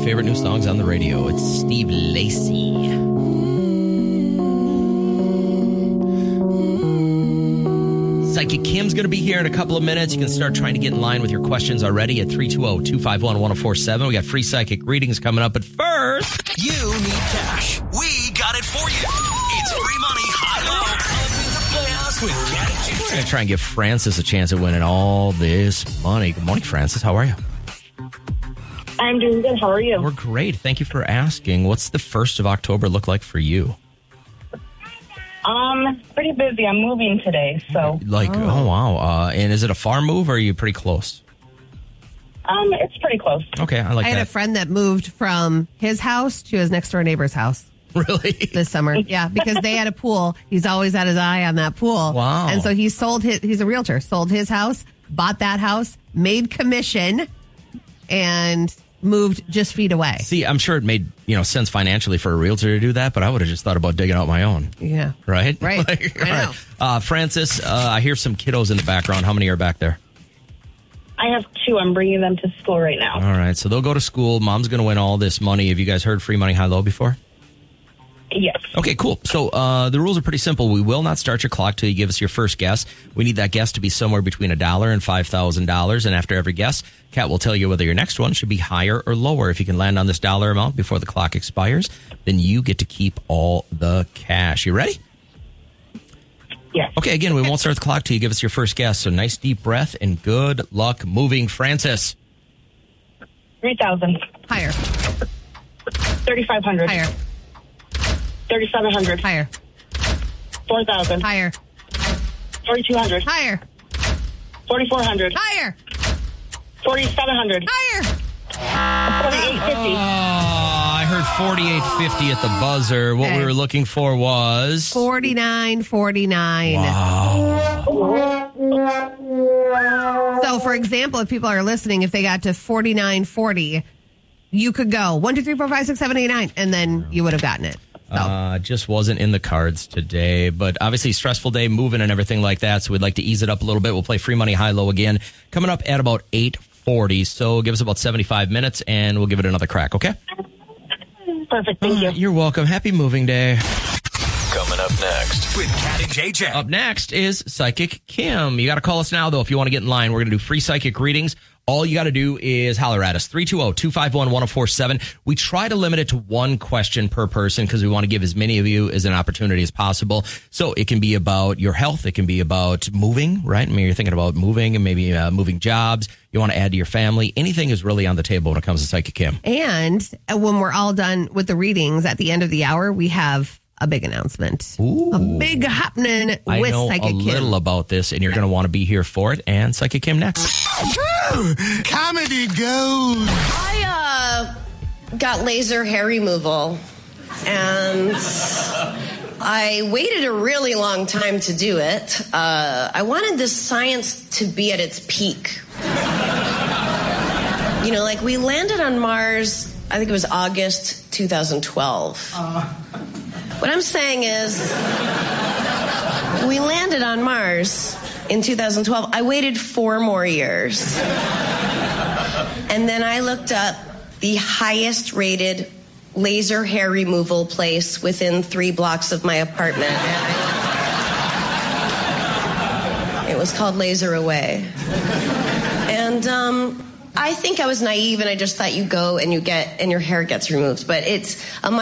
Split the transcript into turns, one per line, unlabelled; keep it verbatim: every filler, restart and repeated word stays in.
favorite new songs on the radio. It's Steve Lacy. Psychic Kim's going to be here in a couple of minutes. You can start trying to get in line with your questions already at three two zero, two five one, one zero four seven. We got free psychic readings coming up. But first,
you need cash. We got it for you. It's free money, high-low. With Cat
we're going to try and give Francis a chance at winning all this money. Good morning, Francis. How are you?
I'm doing good. How are you?
We're great. Thank you for asking. What's the first of October look like for you?
Um, pretty busy. I'm moving today, so.
Like, oh, oh wow. Uh, and is it a far move or are you pretty close?
Um, it's pretty close.
Okay, I like
I
that.
had a friend that moved from his house to his next door neighbor's house.
Really?
This summer. Yeah, because they had a pool. He's always had his eye on that pool.
Wow.
And so he sold his, he's a realtor, sold his house, bought that house, made commission, and moved just feet away.
See, I'm sure it made, you know, sense financially for a realtor to do that, but I would have just thought about digging out my own.
Yeah.
Right?
Right.
Like,
I know.
right. Uh, Francis, uh, I hear some kiddos in the background. How many are back there?
I have two. I'm bringing them to school right now.
All right. So they'll go to school. Mom's going to win all this money. Have you guys heard free money high-low before?
Yes.
Okay, cool. So uh, the rules are pretty simple. We will not start your clock till you give us your first guess. We need that guess to be somewhere between a dollar and five thousand dollars. And after every guess, Kat will tell you whether your next one should be higher or lower. If you can land on this dollar amount before the clock expires, then you get to keep all the cash. You ready?
Yes.
Okay, again, we won't start the clock till you give us your first guess. So nice deep breath and good luck moving. Francis.
three thousand.
Higher.
thirty-five hundred.
Higher.
thirty-seven hundred.
Higher.
four thousand.
Higher.
forty-two hundred.
Higher.
forty-four hundred.
Higher.
forty-seven hundred.
Higher.
forty-eight fifty.
Oh, I heard forty-eight fifty at the buzzer. What
Okay.
we were looking for was...
forty-nine forty-nine.
Wow.
So, for example, if people are listening, if they got to forty-nine forty, you could go one, two, three, four, five, six, seven, eight, nine, and then you would have gotten it. So.
Uh, just wasn't in the cards today, but obviously stressful day, moving and everything like that. So we'd like to ease it up a little bit. We'll play free money high-low again coming up at about eight forty. So give us about seventy-five minutes and we'll give it another crack. Okay.
Perfect. Thank you.
You're welcome. Happy moving day.
Coming up next with Cat and J J.
Up next is Psychic Kim. You got to call us now, though, if you want to get in line. We're going to do free psychic readings. All you got to do is holler at us, three two zero, two five one, one zero four seven. We try to limit it to one question per person because we want to give as many of you as an opportunity as possible. So it can be about your health. It can be about moving, right? I mean, you're thinking about moving and maybe uh, moving jobs. You want to add to your family. Anything is really on the table when it comes to Psychic Kim.
And when we're all done with the readings at the end of the hour, we have a big announcement.
Ooh.
A big happening
I
with
know
Psychic
a
Kim.
little about this, and you're going to want to be here for it. And Psychic Kim next.
Comedy gold.
I uh, got laser hair removal, and I waited a really long time to do it. Uh, I wanted the science to be at its peak. You know, like we landed on Mars, I think it was August two thousand twelve. Uh. What I'm saying is, we landed on Mars in two thousand twelve. I waited four more years. And then I looked up the highest rated laser hair removal place within three blocks of my apartment. It was called Laser Away. And um, I think I was naive and I just thought you go and you get, and your hair gets removed. But it's a